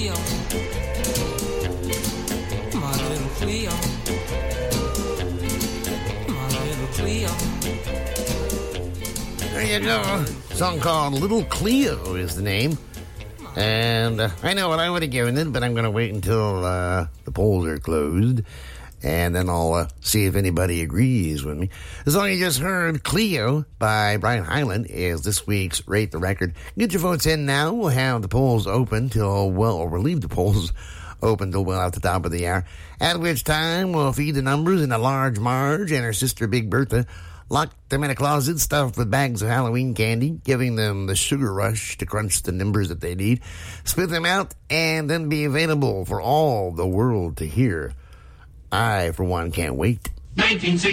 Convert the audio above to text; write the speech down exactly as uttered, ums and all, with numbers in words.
Cleo, my little Cleo, my little Cleo. There you go. A song called Little Cleo is the name. And uh, I know what I would have given it, but I'm going to wait until uh, the polls are closed. And then I'll uh, see if anybody agrees with me. The song you just heard, Cleo, by Brian Hyland, is this week's Rate the Record. Get your votes in now. We'll have the polls open till, well, or we'll leave the polls open till well at the top of the hour. At which time, we'll feed the numbers into Large Marge and her sister Big Bertha. Lock them in a closet stuffed with bags of Halloween candy, giving them the sugar rush to crunch the numbers that they need. Spit them out and then be available for all the world to hear. I, for one, can't wait. nineteen sixty